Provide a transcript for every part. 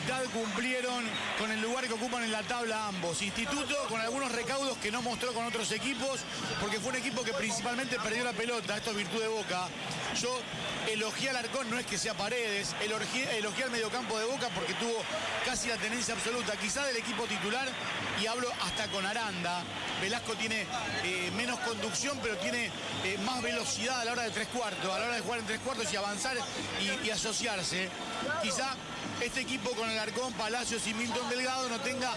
mitad cumplieron con el lugar que ocupan en la tabla ambos. Instituto con algunos recaudos que no mostró con otros equipos, porque fue un equipo que principalmente perdió la pelota. Esto es virtud de Boca. Yo elogié al Arcón, no es que sea Paredes, elogié al mediocampo de Boca porque tuvo casi la tenencia absoluta, quizá del equipo titular, y hablo hasta con Aranda. Velasco tiene menos conducción, pero tiene más velocidad a la hora de tres cuartos, a la hora de jugar en tres cuartos y avanzar y asociarse. Quizá este equipo con el Arcón, Palacios y Milton Delgado no tenga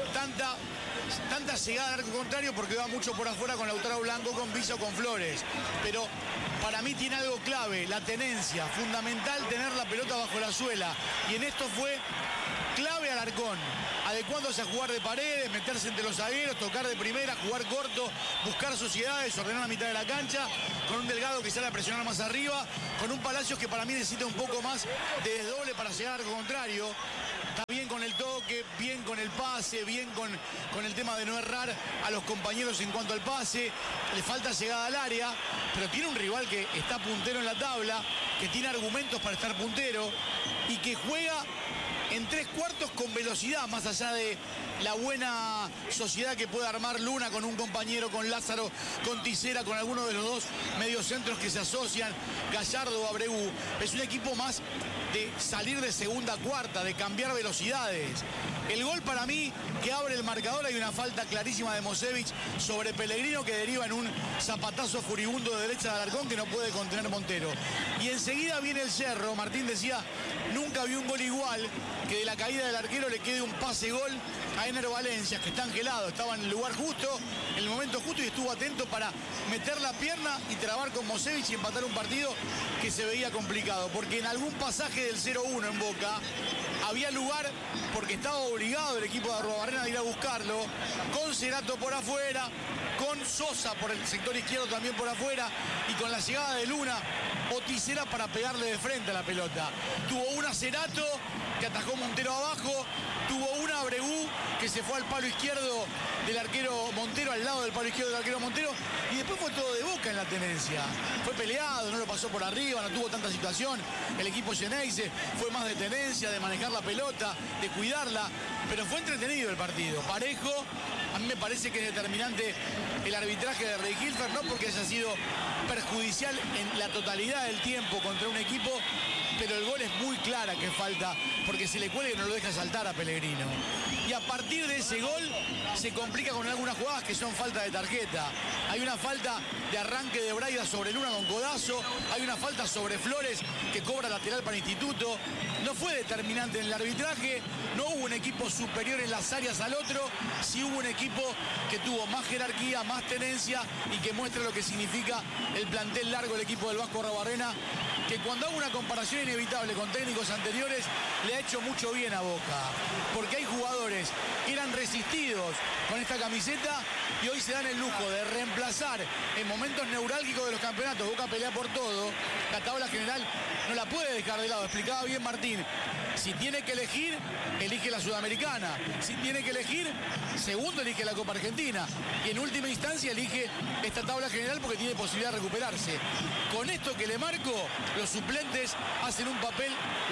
tanta llegada al arco contrario porque va mucho por afuera con Lautaro Blanco, con Villa o con Flores. Pero para mí tiene algo clave, la tenencia, fundamental tener la pelota bajo la suela. Y en esto fue clave al Arcón, adecuándose a jugar de Paredes, meterse entre los zagueros, tocar de primera, jugar corto, buscar sociedades, ordenar la mitad de la cancha, con un Delgado que sale a presionar más arriba, con un Palacios que para mí necesita un poco más de desdoble para llegar al arco contrario. Está bien con el toque, bien con el pase, bien con el tema de no errar a los compañeros en cuanto al pase. Le falta llegada al área, pero tiene un rival que está puntero en la tabla, que tiene argumentos para estar puntero y que juega en tres cuartos con velocidad, más allá de la buena sociedad que puede armar Luna con un compañero, con Lázaro, con Tisera, con alguno de los dos mediocentros que se asocian, Gallardo o Abreu. Es un equipo más de salir de segunda a cuarta, de cambiar velocidades. El gol para mí que abre el marcador, hay una falta clarísima de Mosevich sobre Pellegrino que deriva en un zapatazo furibundo de derecha de Alarcón que no puede contener Montero. Y enseguida viene el Cerro. Martín decía, nunca vi un gol igual, que de la caída del arquero le quede un pase-gol a Ener Valencia, que está angelado, estaba en el lugar justo, en el momento justo y estuvo atento para meter la pierna y trabar con Mosevich y empatar un partido que se veía complicado, porque en algún pasaje del 0-1 en Boca había lugar, porque estaba obligado el equipo de Arruabarrena a ir a buscarlo, con Cerato por afuera, con Sosa por el sector izquierdo también por afuera, y con la llegada de Luna o Tisera para pegarle de frente a la pelota. Tuvo una Cerato que atajó Montero abajo, tuvo una Abreu que se fue al palo izquierdo del arquero Montero, al lado del palo izquierdo del arquero Montero, y después fue todo de Boca en la tenencia. Fue peleado, no lo pasó por arriba, no tuvo tanta situación. El equipo Geneise fue más de tenencia, de manejar la pelota, de cuidarla, pero fue entretenido el partido, parejo. A mí me parece que es determinante el arbitraje de Rey Hilfer, no porque haya sido perjudicial en la totalidad del tiempo contra un equipo, pero el gol es muy clara que falta, porque si le cuelga no lo deja saltar a Pellegrino. Y a partir de ese gol se complica con algunas jugadas que son falta de tarjeta. Hay una falta de arranque de Braida sobre Luna con codazo, hay una falta sobre Flores que cobra lateral para Instituto. No fue determinante en el arbitraje, no hubo un equipo superior en las áreas al otro, sí hubo un equipo que tuvo más jerarquía, más tenencia y que muestra lo que significa el plantel largo del equipo del Vasco Arruabarrena, que cuando hago una comparación inevitable con técnicos anteriores le ha hecho mucho bien a Boca, porque hay jugadores que eran resistidos con esta camiseta y hoy se dan el lujo de reemplazar en momentos neurálgicos de los campeonatos. Boca pelea por todo, la tabla general no la puede dejar de lado. Explicaba bien Martín, si tiene que elegir, elige la Sudamericana, si tiene que elegir, segundo elige la Copa Argentina y en última instancia elige esta tabla general porque tiene posibilidad de recuperarse. Con esto que le marco, los suplentes hacen un papel,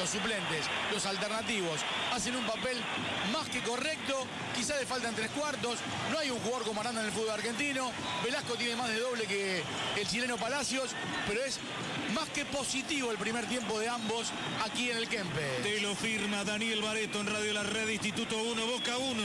los alternativos hacen un papel más que correcto, quizás le faltan tres cuartos, no hay un jugador como Aranda en el fútbol argentino, Velasco tiene más de doble que el chileno Palacios, pero es más que positivo el primer tiempo de ambos aquí en el Kempe. Te lo firma Daniel Bareto en Radio La Red, Instituto 1, Boca 1.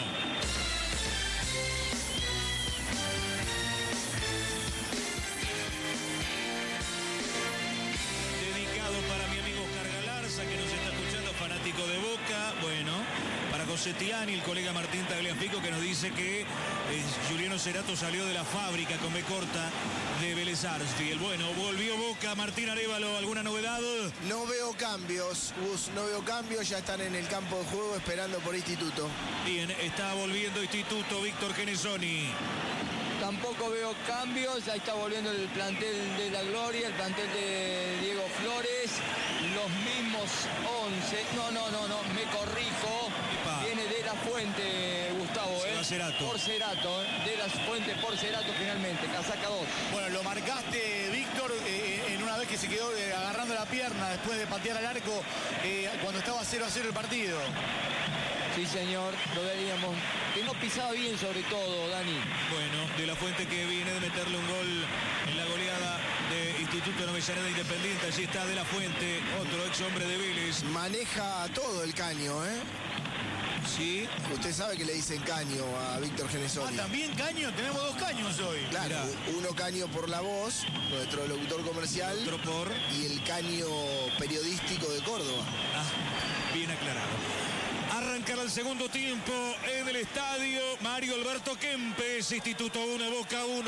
Para mi amigo Oscar Galarza, que nos está escuchando, fanático de Boca. Bueno, para José Tiani, el colega Martín Tagliafico, que nos dice que Juliano Cerato salió de la fábrica con B corta de Vélez Sarsfield. Bueno, volvió Boca. Martín Arévalo, ¿alguna novedad? No veo cambios, Gus, no veo cambios. Ya están en el campo de juego esperando por Instituto. Bien, está volviendo Instituto, Víctor Genesoni. Tampoco veo cambios, ahí está volviendo el plantel de la Gloria, el plantel de Diego Flores, los mismos 11. No, me corrijo. Viene de la la Fuente, Gustavo. Se va Cerato. Por Cerato, de la Fuente por Cerato finalmente. Casaca 2. Bueno, lo marcaste, Víctor, en una vez que se quedó agarrando la pierna después de patear al arco cuando estaba 0-0 el partido. Sí, señor, lo veríamos. Que no pisaba bien sobre todo, Dani. Bueno, de la Fuente que viene de meterle un gol en la goleada de Instituto de Avellaneda Independiente. Allí está de la Fuente, otro ex hombre de Vélez. Maneja todo el caño, ¿eh? Sí. Usted sabe que le dicen caño a Víctor Genesoli. También caño, tenemos 2 caños hoy. Claro, Mirá. uno caño por la voz, nuestro locutor comercial, Otro por... y el caño periodístico de Córdoba. Bien aclarado. Arrancará el segundo tiempo en el estadio Mario Alberto Kempes, Instituto 1, Boca 1.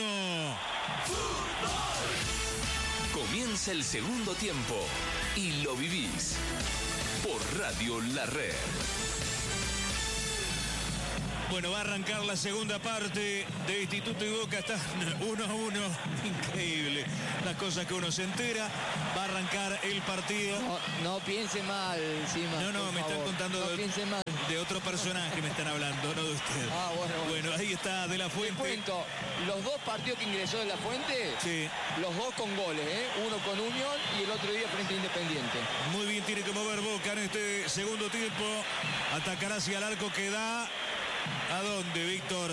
Comienza el segundo tiempo y lo vivís por Radio La Red. Bueno, va a arrancar la segunda parte de Instituto y Boca. Está 1-1. Increíble las cosas que uno se entera. Va a arrancar el partido. No piense mal, Sima. No, me están contando no piense mal. de otro personaje, me están hablando, no de usted. Bueno, ahí está de la Te Fuente. cuento, los 2 partidos que ingresó de la Fuente, Sí. los 2 con goles, uno con Unión y el otro día frente a Independiente. Muy bien, tiene que mover Boca en este segundo tiempo. Atacará hacia el arco que da. ¿A dónde, Víctor?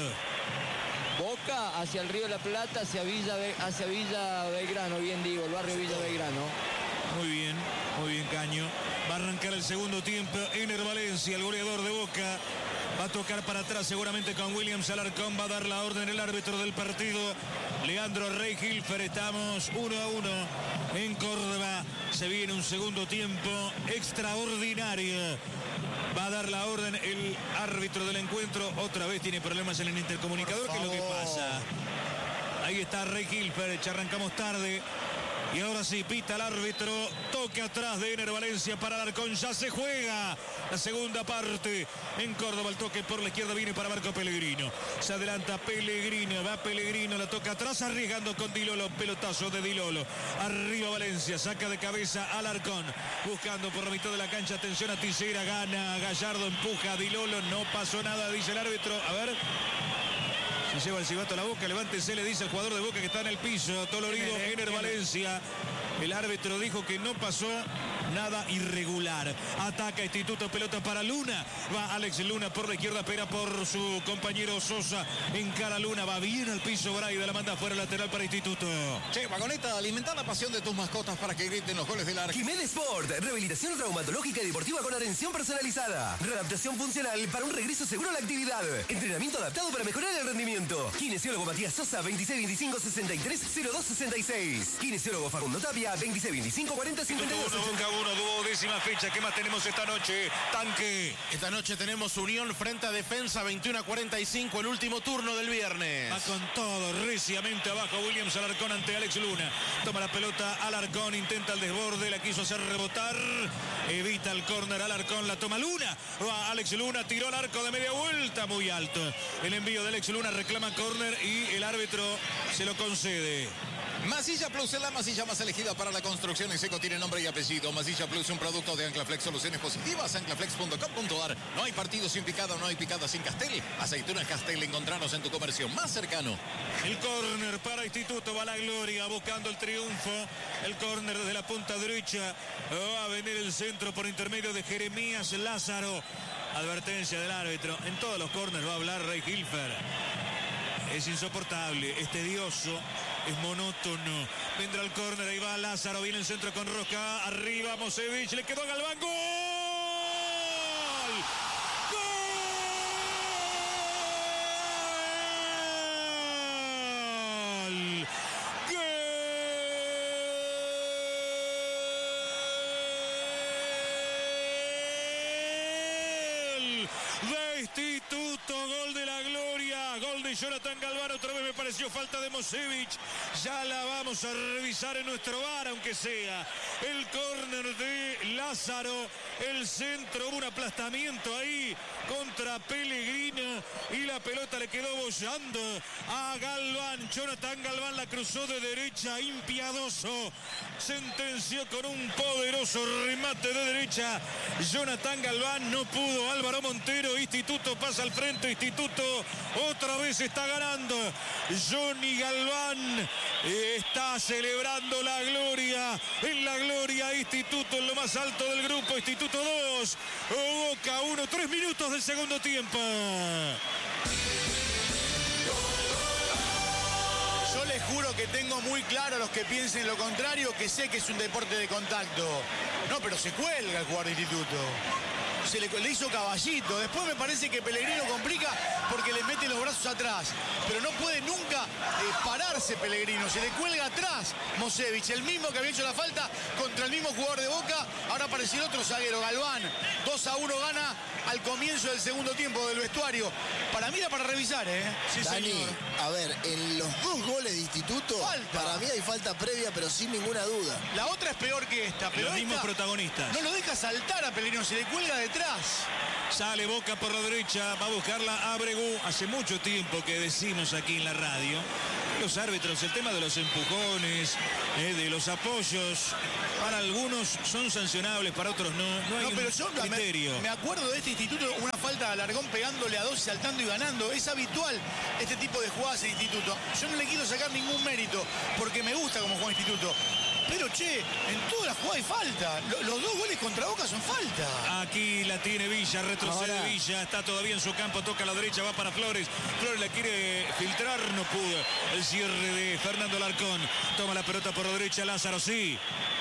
Boca hacia el Río de la Plata, hacia Villa Belgrano, bien digo, el barrio Villa Belgrano. Muy bien, Caño. Va a arrancar el segundo tiempo. Ener Valencia, el goleador de Boca. Va a tocar para atrás seguramente con Williams Alarcón. Va a dar la orden el árbitro del partido, Leandro Rey Hilfer. Estamos 1-1 en Córdoba. Se viene un segundo tiempo extraordinario. Va a dar la orden el árbitro del encuentro. Otra vez tiene problemas en el intercomunicador. ¿Qué es lo que pasa? Ahí está Rey Hilfer. Ya arrancamos tarde. Y ahora sí, pita el árbitro. Toque atrás de Ener Valencia para Alarcón. Ya se juega la segunda parte. En Córdoba el toque por la izquierda viene para Marco Pellegrino. Se adelanta Pellegrino. Va Pellegrino. La toca atrás arriesgando con Dilolo. Pelotazo de Dilolo. Arriba Valencia. Saca de cabeza Alarcón. Buscando por la mitad de la cancha. Atención a Tisera. Gana Gallardo. Empuja a Dilolo. No pasó nada, dice el árbitro. A ver. Se lleva el silbato a la boca, levántese, le dice el jugador de Boca que está en el piso, dolorido, Ener Valencia. El árbitro dijo que no pasó nada irregular. Ataca Instituto, pelota para Luna. Va Alex Luna por la izquierda, espera por su compañero Sosa. Encara Luna, va bien al piso Braida, la manda fuera lateral para Instituto. Che, Vagoneta, alimenta la pasión de tus mascotas para que griten los goles del arco. Jiménez Sport, rehabilitación traumatológica y deportiva con atención personalizada. Readaptación funcional para un regreso seguro a la actividad. Entrenamiento adaptado para mejorar el rendimiento. Kinesiólogo Matías Sosa, 2625-630266. Kinesiólogo Facundo Tapia, 2625-4052. Boca 1, duodécima fecha. ¿Qué más tenemos esta noche? Tanque. Esta noche tenemos Unión frente a Defensa, 21-45, el último turno del viernes. Va con todo, reciamente abajo Williams Alarcón ante Alex Luna. Toma la pelota Alarcón, intenta el desborde, la quiso hacer rebotar. Evita el córner Alarcón, la toma Luna. Va Alex Luna, tiró al arco de media vuelta, muy alto. El envío de Alex Luna, reclama córner y el árbitro se lo concede. Masilla Plus es la masilla más elegida para la construcción en seco, tiene nombre y apellido. Masilla Plus, un producto de Anclaflex, soluciones positivas, anclaflex.com.ar. No hay partido sin picada, no hay picada sin Castel. Aceitunas Castel, encontranos en tu comercio más cercano. El córner para Instituto, va la gloria, buscando el triunfo. El córner desde la punta derecha. Va a venir el centro por intermedio de Jeremías Lázaro. Advertencia del árbitro. En todos los córners va a hablar Rey Hilfer. Es insoportable, es tedioso, es monótono. Vendrá el córner, ahí va Lázaro, viene el centro con Roca. Arriba Mosevich, le quedó a Galván. ¡Gol! De Instituto, gol de la gloria, gol de Jonathan Galván. Otra vez me pareció falta de Mosevich. Ya la vamos a revisar en nuestro VAR, aunque sea. El córner de Lázaro, el centro, un aplastamiento ahí contra Pellegrino y la pelota le quedó bollando a Galván. Jonathan Galván la cruzó de derecha, impiadoso, sentenció con un poderoso remate de derecha. Jonathan Galván, no pudo. Álvaro Montero, Instituto pasa al frente, Instituto otra vez está ganando. Johnny Galván está celebrando la gloria, en la gloria Instituto en lo más alto del grupo. Instituto 2, Boca 1, 3 minutos del segundo tiempo. Yo les juro que tengo muy claro a los que piensen lo contrario, que sé que es un deporte de contacto. No, pero se cuelga el jugador de Instituto. Le hizo caballito. Después me parece que Pellegrino complica porque le mete los brazos atrás. Pero no puede nunca pararse Pellegrino. Se le cuelga atrás Mosevich, el mismo que había hecho la falta contra el mismo jugador de Boca. Ahora apareció el otro zaguero, Galván. 2-1 gana al comienzo del segundo tiempo del vestuario. Para mí era para revisar, ¿eh? Sí, Dani, señor. A ver, en los 2 goles de Instituto, para mí hay falta previa, pero sin ninguna duda. La otra es peor que esta. Pero los mismos protagonistas. No lo deja saltar a Pellegrino, se le cuelga detrás. Sale Boca por la derecha, va a buscarla Ábregu. Hace mucho tiempo que decimos aquí en la radio, los árbitros, el tema de los empujones, de los apoyos, para algunos son sancionables, para otros no hay pero yo criterio. Me acuerdo de este Instituto, una falta de Alarcón pegándole a 2, saltando y ganando. Es habitual este tipo de jugadas en Instituto. Yo no le quiero sacar ningún mérito, porque me gusta cómo juega Instituto. Pero, en todas las jugadas hay falta. Los 2 goles contra Boca son falta. Aquí la tiene Villa, retrocede ahora. Villa, está todavía en su campo, toca a la derecha, va para Flores. Flores la quiere filtrar, no pudo. El cierre de Fernando Alarcón. Toma la pelota por la derecha, Lázaro, sí.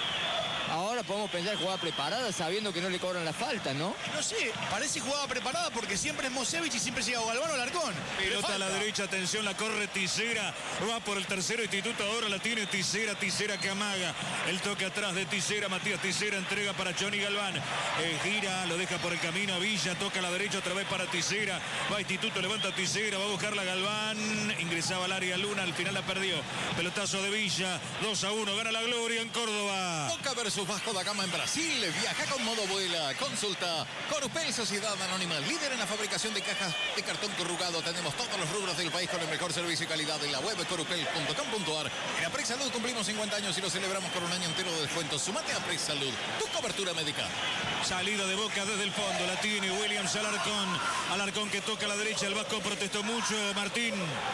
Ahora podemos pensar jugada preparada sabiendo que no le cobran la falta, ¿no? No sé, parece jugada preparada porque siempre es Mosevich y siempre llega Galván o Alarcón. Pelota a la derecha, atención, la corre Tisera, va por el tercero Instituto, ahora la tiene Tisera que amaga. El toque atrás de Tisera, Matías Tisera entrega para Johnny Galván. Gira, lo deja por el camino a Villa, toca a la derecha otra vez para Tisera. Va Instituto, levanta Tisera, va a buscarla Galván. Ingresaba al área Luna, al final la perdió. Pelotazo de Villa, 2-1, gana la gloria en Córdoba. Boca versus Vasco da Gama en Brasil. Viaja con modo vuela. Consulta Corupel, Sociedad Anónima, líder en la fabricación de cajas de cartón corrugado. Tenemos todos los rubros del país con el mejor servicio y calidad en la web corupel.com.ar. En Aprex Salud cumplimos 50 años y lo celebramos con un año entero de descuentos. Sumate a Aprex Salud, tu cobertura médica. Salida de Boca desde el fondo, la tiene Williams Alarcón. Alarcón que toca a la derecha, el Vasco protestó mucho, Martín.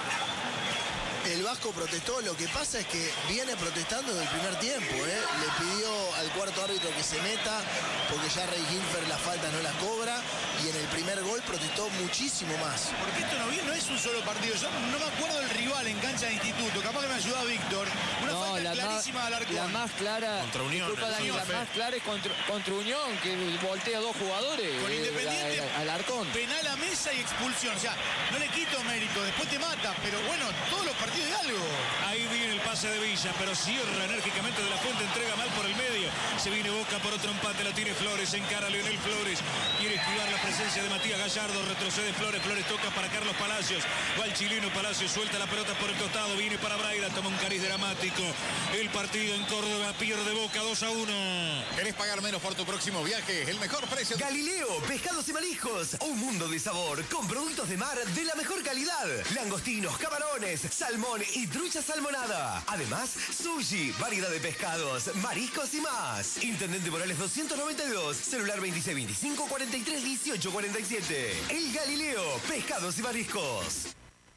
El Vasco protestó, lo que pasa es que viene protestando desde el primer tiempo, Le pidió al cuarto árbitro que se meta, porque ya Rey Hilfer las faltas no las cobra, y en el primer gol protestó muchísimo más. Porque esto no es un solo partido, yo no me acuerdo del rival en cancha de Instituto, capaz que me ayuda Víctor. Una falta clarísima de Alarcón. La más clara, contra Unión, Dani, la más clara es contra Unión, que voltea 2 jugadores. Con Independiente, Alarcón. Penal a mesa y expulsión, o sea, no le quito mérito, después te mata, pero bueno, todos los partidos de algo. Ahí viene el pase de Villa, pero cierra enérgicamente de la Fuente, entrega mal por el medio. Se viene Boca por otro empate, la tiene Flores, encara a Leonel Flores. Quiere esquivar la presencia de Matías Gallardo, retrocede Flores, Flores toca para Carlos Palacios. Va el chileno Palacios, suelta la pelota por el costado, viene para Braida, toma un cariz dramático. El partido en Córdoba pierde Boca 2-1. ¿Querés pagar menos por tu próximo viaje? El mejor precio. Galileo, pescados y mariscos. Un mundo de sabor con productos de mar de la mejor calidad. Langostinos, camarones, salmón y trucha salmonada. Además, sushi, variedad de pescados, mariscos y más. Intendente Morales 292, celular 2625 43 18 47. El Galileo, pescados y mariscos.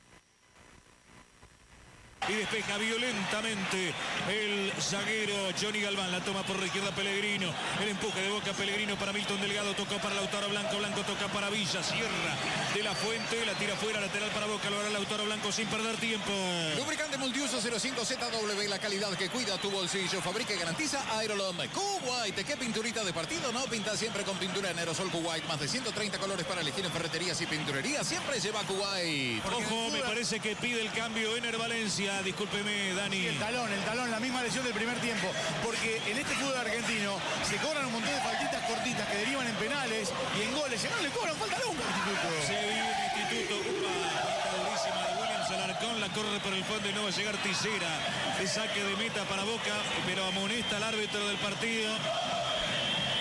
Y despeja violentamente el zaguero Johnny Galván. La toma por la izquierda Pellegrino. El empuje de Boca Pellegrino para Milton Delgado. Tocó para Lautaro Blanco. Blanco toca para Villa. Cierra de la Fuente. La tira fuera. Lateral para Boca. Lo hará Lautaro Blanco sin perder tiempo. Lubricante multiuso 05ZW. La calidad que cuida tu bolsillo. Fabrica y garantiza Aerolom. Kuwait. ¿Qué pinturita de partido? No, pinta siempre con pintura en aerosol Kuwait. Más de 130 colores para elegir en ferreterías y pinturerías. Siempre lleva Kuwait. Ojo, me parece que pide el cambio Ener Valencia. Discúlpeme, Dani. Sí, el talón, la misma lesión del primer tiempo. Porque en este fútbol argentino se cobran un montón de faltitas cortitas que derivan en penales y en goles. Ya no le cobran falta nunca al Instituto. Se vive el Instituto. Falta durísima de Williams Alarcón. La corre por el fondo y no va a llegar Tisera. El saque de meta para Boca, pero amonesta al árbitro del partido.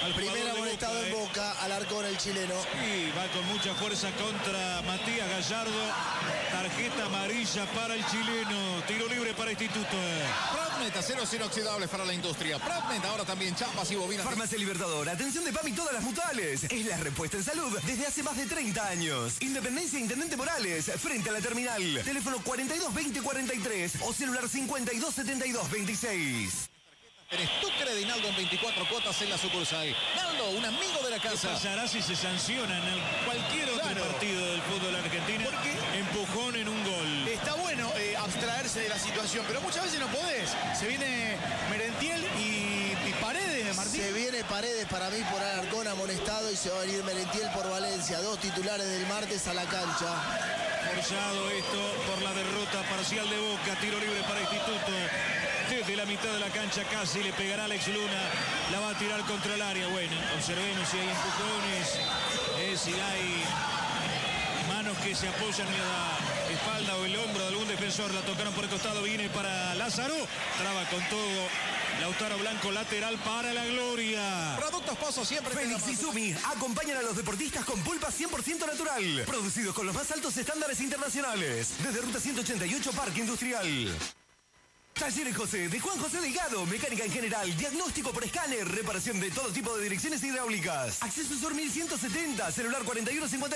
al Primera jugador de amonestado Boca, en Boca, Alarcón, el chileno. Y va con mucha fuerza contra Matías Gallardo. Tarjeta amarilla para el chileno. Tiro libre para Instituto. Pradmet, aceros inoxidables para la industria. Pradmet, ahora también chapas y bobinas. Farmacia Libertador, atención de PAMI todas las mutuales. Es la respuesta en salud desde hace más de 30 años. Independencia Intendente Morales, frente a la terminal. Teléfono 422043 o celular 527226. Eres tu Credinaldo en 24 cuotas en la sucursal. Naldo, un amigo de la ¿Qué casa. pasará si se sancionan en cualquier otro Claro. partido del fútbol argentino? Porque empujón en un gol. Está bueno abstraerse de la situación, pero muchas veces no podés. Se viene Merentiel y Paredes, Martín. Se viene Paredes para mí por Alarcón amonestado y se va a venir Merentiel por Valencia. 2 titulares del martes a la cancha. Forzado esto por la derrota parcial de Boca. Tiro libre para Instituto. Desde la mitad de la cancha casi le pegará Alex Luna. La va a tirar contra el área. Bueno, observemos si hay empujones, si hay manos que se apoyan en la espalda o el hombro de algún defensor. La tocaron por el costado. Viene para Lázaro. Traba con todo. Lautaro Blanco, lateral para la gloria. Productos Pozo siempre. Félix y Sumi acompañan a los deportistas con pulpa 100% natural. Producidos con los más altos estándares internacionales. Desde Ruta 188, Parque Industrial. Talleres José, de Juan José Delgado, mecánica en general, diagnóstico por escáner, reparación de todo tipo de direcciones hidráulicas. Acceso Sur 1170, celular 4151.